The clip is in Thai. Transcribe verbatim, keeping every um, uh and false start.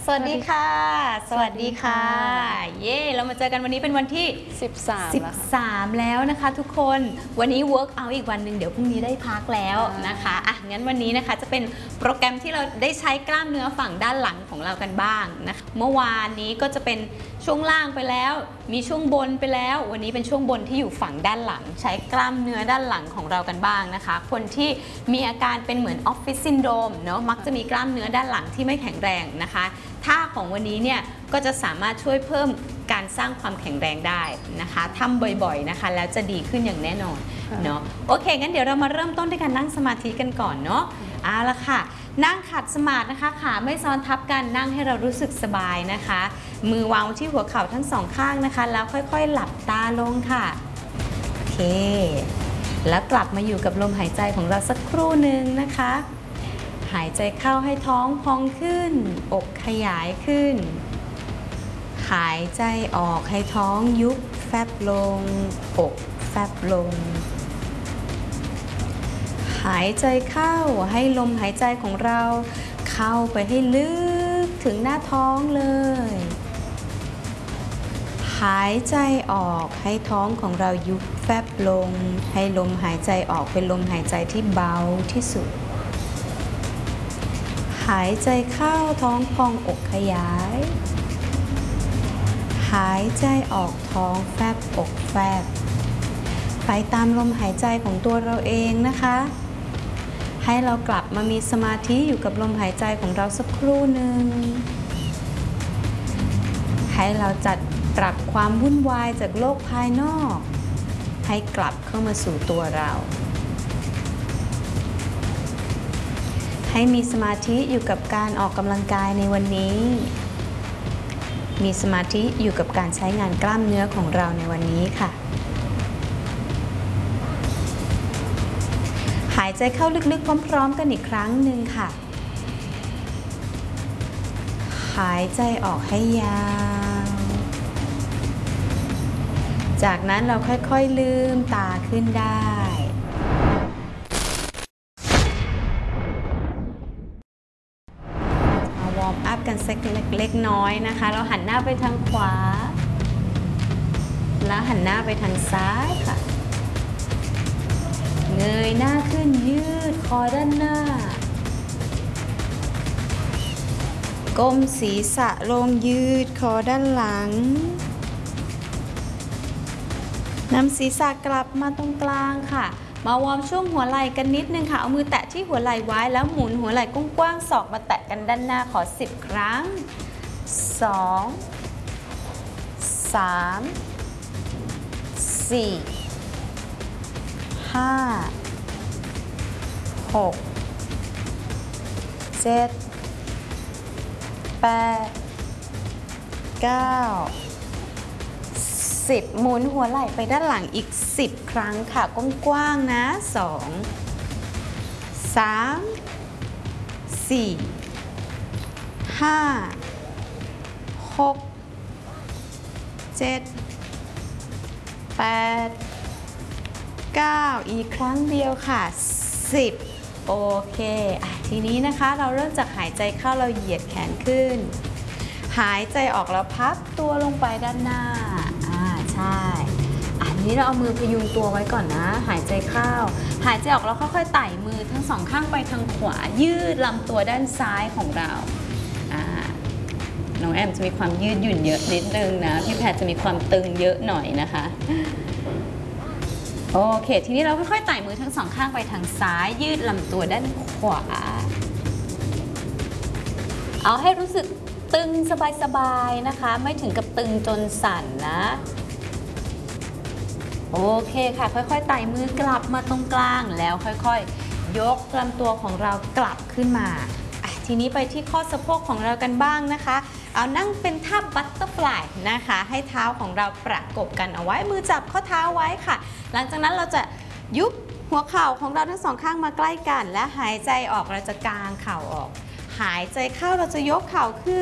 สวัสดีค่ะสวัสดีค่ะเย่เรามาเจอกันวันนี้เป็นวันที่สิบสามสิบสามแล้วนะคะทุกคนวันนี้ work out อีกวันหนึ่งเดี๋ยวพรุ่งนี้ได้พักแล้วนะคะอ่ะงั้นวันนี้นะคะจะเป็นโปรแกรมที่เราได้ใช้กล้ามเนื้อฝั่งด้านหลังของเรากันบ้างนะคะเมื่อวานนี้ก็จะเป็นช่วงล่างไปแล้วมีช่วงบนไปแล้ววันนี้เป็นช่วงบนที่อยู่ฝั่งด้านหลังใช้กล้ามเนื้อด้านหลังของเรากันบ้างนะคะคนที่มีอาการเป็นเหมือนออฟฟิศซินโดรมเนาะมักจะมีกล้ามเนื้อด้านหลังที่ไม่แข็งแรงนะคะท่าของวันนี้เนี่ยก็จะสามารถช่วยเพิ่มการสร้างความแข็งแรงได้นะคะทำบ่อยๆนะคะแล้วจะดีขึ้นอย่างแน่นอนเนาะโอเคงั้นเดี๋ยวเรามาเริ่มต้นด้วยการนั่งสมาธิกันก่อนเนาะเอาละค่ะนั่งขัดสมาธินะคะขาไม่ซ้อนทับกันนั่งให้เรารู้สึกสบายนะคะมือวางที่หัวเข่าทั้งสองข้างนะคะแล้วค่อยๆหลับตาลงค่ะโอเคแล้วกลับมาอยู่กับลมหายใจของเราสักครู่หนึ่งนะคะหายใจเข้าให้ท้องพองขึ้นอกขยายขึ้นหายใจออกให้ท้องยุบแฟบลงอกแฟบลงหายใจเข้าให้ลมหายใจของเราเข้าไปให้ลึกถึงหน้าท้องเลยหายใจออกให้ท้องของเรายุบแฟบลงให้ลมหายใจออกเป็นลมหายใจที่เบาที่สุดหายใจเข้าท้องพองอกขยายหายใจออกท้องแฟบอกแฟบไปตามลมหายใจของตัวเราเองนะคะให้เรากลับมามีสมาธิอยู่กับลมหายใจของเราสักครู่หนึ่งให้เราจัดปรับความวุ่นวายจากโลกภายนอกให้กลับเข้ามาสู่ตัวเราให้มีสมาธิอยู่กับการออกกำลังกายในวันนี้มีสมาธิอยู่กับการใช้งานกล้ามเนื้อของเราในวันนี้ค่ะหายใจเข้าลึกๆพร้อมๆกันอีกครั้งหนึ่งค่ะหายใจออกให้ยาวจากนั้นเราค่อยๆลืมตาขึ้นได้วอร์มอัพกันสักเล็กน้อยนะคะเราหันหน้าไปทางขวาแล้วหันหน้าไปทางซ้ายค่ะเงยหน้าขึ้นยืดคอด้านหน้าก้มศีรษะลงยืดคอด้านหลังนำศีรษะกลับมาตรงกลางค่ะมาวอร์มช่วงหัวไหล่กันนิดนึงค่ะเอามือแตะที่หัวไหล่ไว้แล้วหมุนหัวไหล่กว้างๆศอกมาแตะกันด้านหน้าขอสิบครั้งสองสามสี่ห้าหกเจ็ดแปดเก้าสิบหมุนหัวไหล่ไปด้านหลังอีกสิบครั้งค่ะกว้างๆนะสองสามสี่ห้าหกเจ็ดแปดเก้าอีกครั้งเดียวค่ะสิบโอเคอ่ะทีนี้นะคะเราเริ่มจากหายใจเข้าเราเหยียดแขนขึ้นหายใจออกแล้วพับตัวลงไปด้านหน้าอ่าใช่อันนี้เราเอามือพยุงตัวไว้ก่อนนะหายใจเข้าหายใจออกแล้วค่อยๆไต่มือทั้งสองข้างไปทางขวายืดลำตัวด้านซ้ายของเราอ่าน้องแอมจะมีความยืดหยุ่นเยอะนิดนึงนะพี่แพทจะมีความตึงเยอะหน่อยนะคะโอเคทีนี้เราค่อยๆไต่มือทั้งสองข้างไปทางซ้ายยืดลำตัวด้านขวาเอาให้รู้สึกตึงสบายๆนะคะไม่ถึงกับตึงจนสั่นนะโอเคค่ะค่อยๆไต่มือกลับมาตรงกลางแล้วค่อยๆยกลำตัวของเรากลับขึ้นมาทีนี้ไปที่ข้อสะโพกของเรากันบ้างนะคะเอานั่งเป็นท่าบัตเตอร์ฟลายนะคะให้เท้าของเราประกบกันเอาไว้มือจับข้อเท้าไว้ค่ะหลังจากนั้นเราจะยุบหัวเข่าของเราทั้งสองข้างมาใกล้กันและหายใจออกเราจะกางเข่าออกหายใจเข้าเราจะยกเข่าขึ้น